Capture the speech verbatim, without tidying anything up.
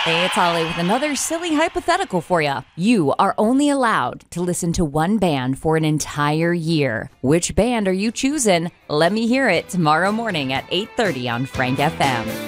Hey, it's Holly with another silly hypothetical for you. You are only allowed to listen to one band for an entire year. Which band are you choosing? Let me hear it tomorrow morning at eight thirty on Frank F M.